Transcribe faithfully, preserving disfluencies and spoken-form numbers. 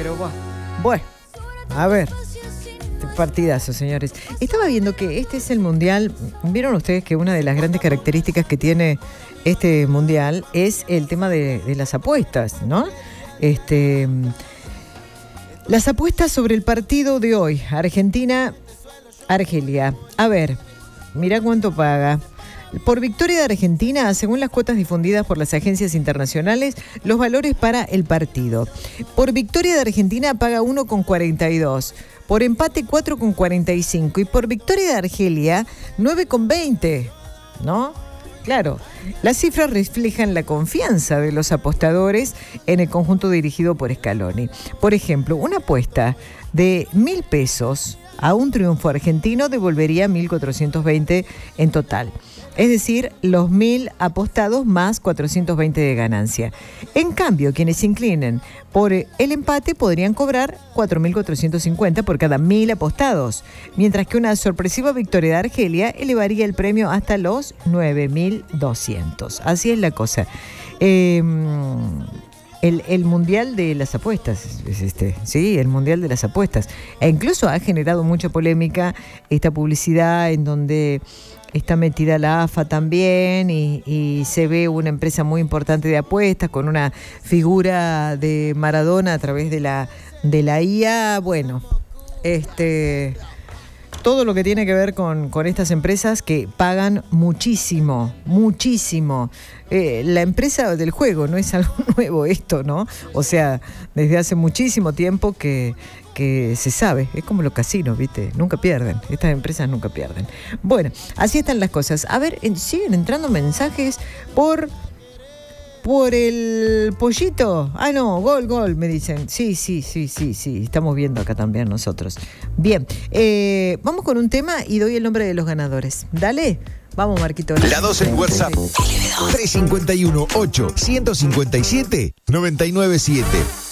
pero bueno. Bueno, a ver. Partidazo, señores. Estaba viendo que este es el mundial. ¿Vieron ustedes que una de las grandes características que tiene este mundial es el tema de, de las apuestas, ¿no? Este, las apuestas sobre el partido de hoy, Argentina-Argelia. A ver, mirá cuánto paga. Por victoria de Argentina, según las cuotas difundidas por las agencias internacionales, los valores para el partido. Por victoria de Argentina paga uno con cuarenta y dos. Por empate cuatro con cuarenta y cinco y por victoria de Argelia nueve con veinte, ¿no? Claro, las cifras reflejan la confianza de los apostadores en el conjunto dirigido por Scaloni. Por ejemplo, una apuesta de mil pesos a un triunfo argentino devolvería mil cuatrocientos veinte en total. Es decir, los mil apostados más cuatrocientos veinte de ganancia. En cambio, quienes se inclinen por el empate podrían cobrar cuatro mil cuatrocientos cincuenta por cada mil apostados, mientras que una sorpresiva victoria de Argelia elevaría el premio hasta los nueve mil doscientos. Así es la cosa. Eh, el, el Mundial de las Apuestas, es este, sí, el Mundial de las Apuestas. E incluso ha generado mucha polémica esta publicidad en donde está metida la A F A también y, y se ve una empresa muy importante de apuestas con una figura de Maradona a través de la, de la I A. Bueno, este, todo lo que tiene que ver con, con estas empresas que pagan muchísimo, muchísimo. Eh, la empresa del juego, no es algo nuevo esto, ¿no? O sea, desde hace muchísimo tiempo que... que se sabe, es como los casinos, ¿viste? Nunca pierden, estas empresas nunca pierden. Bueno, así están las cosas. A ver, siguen entrando mensajes por por el pollito. Ah, no, gol, gol, me dicen. Sí, sí, sí, sí, sí, estamos viendo acá también nosotros. Bien, eh, vamos con un tema y doy el nombre de los ganadores. Dale. Vamos, Marquito. La dos en WhatsApp. tres cinco uno, ocho, uno cinco siete, nueve nueve siete.